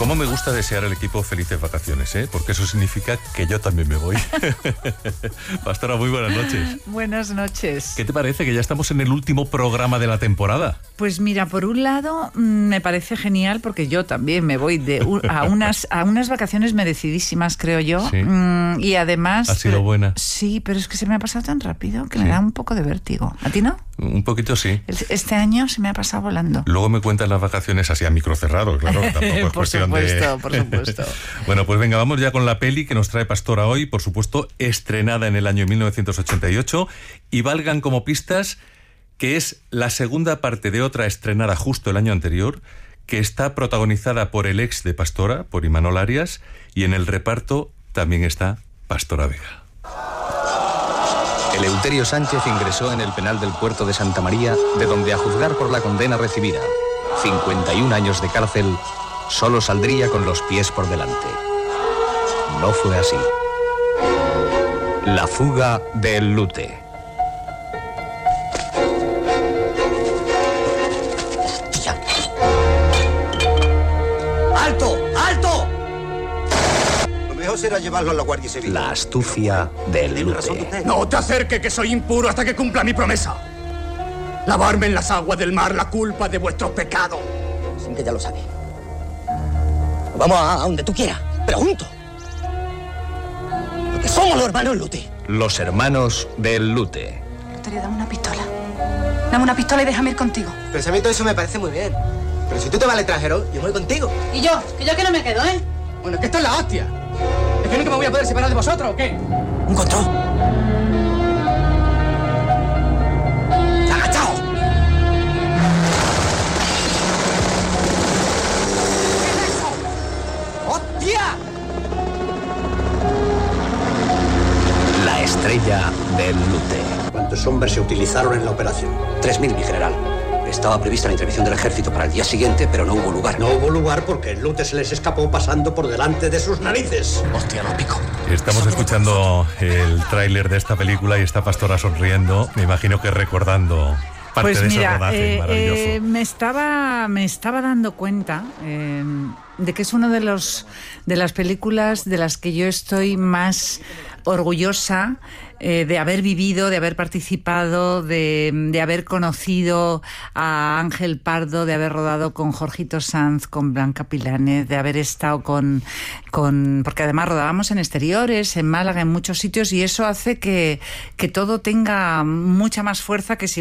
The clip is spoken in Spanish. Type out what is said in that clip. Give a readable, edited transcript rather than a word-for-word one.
Cómo me gusta desear al equipo felices vacaciones, ¿eh? Porque eso significa que yo también me voy. Pastora, muy buenas noches. Buenas noches. ¿Qué te parece que ya estamos en el último programa de la temporada? Pues mira, por un lado me parece genial porque yo también me voy a unas vacaciones merecidísimas, creo yo. Sí. Y además... ¿Ha sido buena? Sí, pero es que se me ha pasado tan rápido que me da un poco de vértigo. ¿A ti no? Un poquito sí. Este año se me ha pasado volando. Luego me cuentan las vacaciones así a micro cerrado, claro. Tampoco es cuestión por supuesto. Bueno, pues venga, vamos ya con la peli que nos trae Pastora hoy, por supuesto, estrenada en el año 1988, y valgan como pistas que es la segunda parte de otra estrenada justo el año anterior, que está protagonizada por el ex de Pastora, por Imanol Arias, y en el reparto también está Pastora Vega. Eleuterio Sánchez ingresó en el penal del puerto de Santa María, de donde, a juzgar por la condena recibida, 51 años de cárcel, solo saldría con los pies por delante. No fue así. La fuga de El Lute. ¡Hostia! ¡Alto! ¡Alto! Lo mejor será llevarlo a la Guardia Civil. La astucia de El Lute. No te acerques, que soy impuro hasta que cumpla mi promesa. Lavarme en las aguas del mar la culpa de vuestros pecados. Sin que ya lo sabe. Vamos a donde tú quieras, pero juntos. Porque somos los hermanos Lute. Los hermanos de El Lute. Eleuterio, dame una pistola. Dame una pistola y déjame ir contigo. Pero a mí todo eso me parece muy bien. Pero si tú te vas al extranjero, yo me voy contigo. ¿Y yo? Que yo que no me quedo, ¿eh? Bueno, es que esto es la hostia. ¿Es que nunca me voy a poder separar de vosotros o qué? Un control. ¡Agachao! ¿Qué es eso? ¡Hostia! La estrella del Lute. ¿Cuántos hombres se utilizaron en la operación? 3.000, mi general. Estaba prevista la intervención del ejército para el día siguiente, pero no hubo lugar. No hubo lugar porque el Lute se les escapó pasando por delante de sus narices. Hostia, lo pico. Estamos escuchando el tráiler de esta película y está Pastora sonriendo, me imagino que recordando parte Pues de mira, ese rodaje maravilloso. me estaba dando cuenta de que es una de las películas de las que yo estoy más orgullosa de haber vivido, de haber participado, de haber conocido a Ángel Pardo, de haber rodado con Jorgito Sanz, con Blanca Pilanes, de haber estado porque además rodábamos en exteriores, en Málaga, en muchos sitios, y eso hace que todo tenga mucha más fuerza que si